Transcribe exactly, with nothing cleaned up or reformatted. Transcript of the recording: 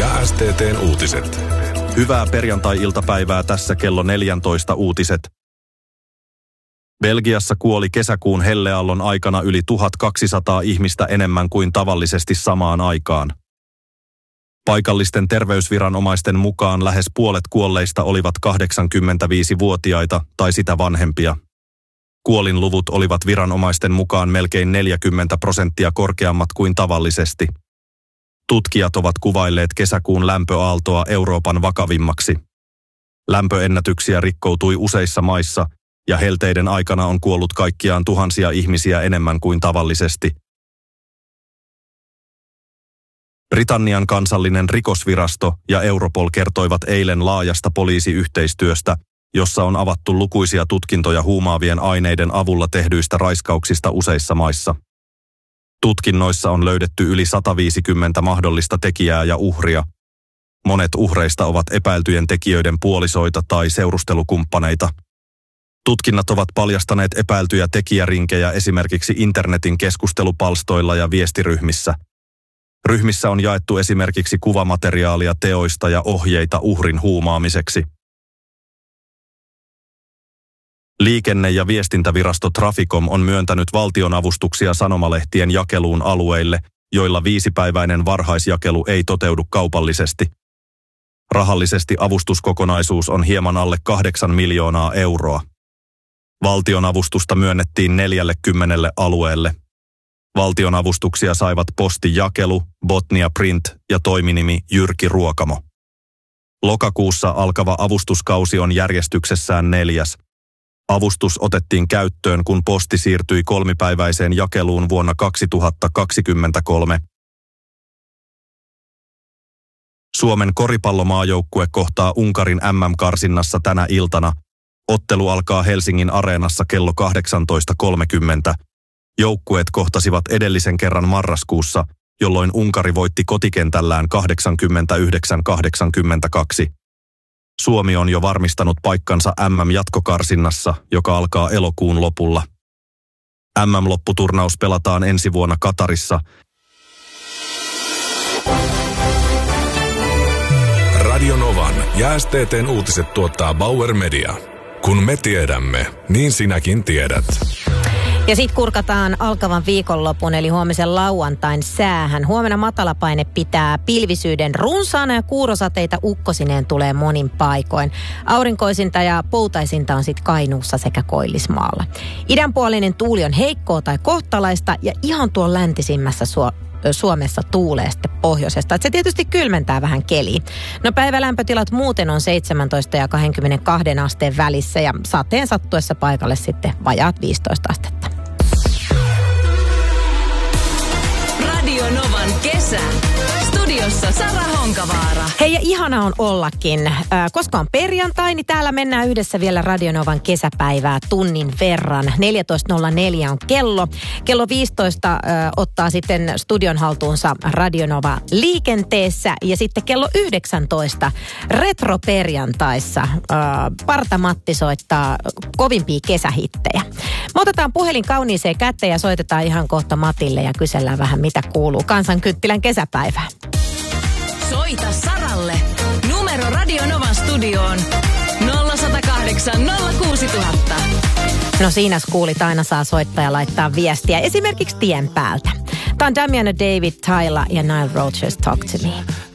ja S T T:n uutiset. Hyvää perjantai-iltapäivää, tässä kello neljätoista uutiset. Belgiassa kuoli kesäkuun helleaallon aikana yli tuhatkaksisataa ihmistä enemmän kuin tavallisesti samaan aikaan. Paikallisten terveysviranomaisten mukaan lähes puolet kuolleista olivat kahdeksankymmentäviisivuotiaita tai sitä vanhempia. Kuolinluvut olivat viranomaisten mukaan melkein neljäkymmentä prosenttia korkeammat kuin tavallisesti. Tutkijat ovat kuvailleet kesäkuun lämpöaaltoa Euroopan vakavimmaksi. Lämpöennätyksiä rikkoutui useissa maissa ja helteiden aikana on kuollut kaikkiaan tuhansia ihmisiä enemmän kuin tavallisesti. Britannian kansallinen rikosvirasto ja Europol kertoivat eilen laajasta poliisiyhteistyöstä, jossa on avattu lukuisia tutkintoja huumaavien aineiden avulla tehdyistä raiskauksista useissa maissa. Tutkinnoissa on löydetty yli sata viisikymmentä mahdollista tekijää ja uhria. Monet uhreista ovat epäiltyjen tekijöiden puolisoita tai seurustelukumppaneita. Tutkinnat ovat paljastaneet epäiltyjä tekijärinkejä esimerkiksi internetin keskustelupalstoilla ja viestiryhmissä. Ryhmissä on jaettu esimerkiksi kuvamateriaalia teoista ja ohjeita uhrin huumaamiseksi. Liikenne- ja viestintävirasto Traficom on myöntänyt valtionavustuksia sanomalehtien jakeluun alueille, joilla viisipäiväinen varhaisjakelu ei toteudu kaupallisesti. Rahallisesti avustuskokonaisuus on hieman alle kahdeksan miljoonaa euroa. Valtionavustusta myönnettiin neljällekymmenelle alueelle. Valtionavustuksia saivat Posti Jakelu, Botnia Print ja toiminimi Jyrki Ruokamo. Lokakuussa alkava avustuskausi on järjestyksessään neljäs. Avustus otettiin käyttöön, kun Posti siirtyi kolmipäiväiseen jakeluun vuonna kaksituhattakaksikymmentäkolme. Suomen koripallomaajoukkue kohtaa Unkarin M M-karsinnassa tänä iltana. Ottelu alkaa Helsingin Areenassa kello kahdeksantoista kolmekymmentä. Joukkueet kohtasivat edellisen kerran marraskuussa, jolloin Unkari voitti kotikentällään kahdeksankymmentäyhdeksän kahdeksankymmentäkaksi. Suomi on jo varmistanut paikkansa M M-jatkokarsinnassa, joka alkaa elokuun lopulla. M M-lopputurnaus pelataan ensi vuonna Katarissa. Radio Novan ja S T T:n uutiset tuottaa Bauer Media. Kun me tiedämme, niin sinäkin tiedät. Ja sitten kurkataan alkavan viikonlopun eli huomisen lauantain säähän. Huomenna matalapaine pitää pilvisyyden runsaana ja kuurosateita ukkosineen tulee monin paikoin. Aurinkoisinta ja poutaisinta on sitten Kainuussa sekä Koillismaalla. Idänpuolinen tuuli on heikkoa tai kohtalaista ja ihan tuon läntisimmässä Su- Suomessa tuulee sitten pohjoisesta. Et se tietysti kylmentää vähän keliä. No päivälämpötilat muuten on seitsemäntoista ja kaksikymmentäkaksi asteen välissä ja sateen sattuessa paikalle sitten vajaat viisitoista astetta. Radio Novan kesä. Studiossa Sara Honkavaara. Hei ja ihana on ollakin. Äh, koska on perjantai, niin täällä mennään yhdessä vielä Radio Novan kesäpäivää tunnin verran. neljätoista nolla neljä on kello. Kello viisitoista äh, ottaa sitten studion haltuunsa Radio Nova liikenteessä. Ja sitten kello yhdeksäntoista retroperjantaissa äh, Parta Matti soittaa kovimpia kesähittejä. Me otetaan puhelin kauniiseen kätteen ja soitetaan ihan kohta Matille ja kysellään vähän mitä kuuluu Kansankynttilän kesäpäivään. Soita Saralle. Numero Radio Novan studioon nolla yksi nolla kahdeksan nolla kuusi nolla nolla nolla. No siinä kuulit, aina saa soittaa ja laittaa viestiä esimerkiksi tien päältä. Tämä on Damian David, Tyla ja Nile Rodgers Talk to Me.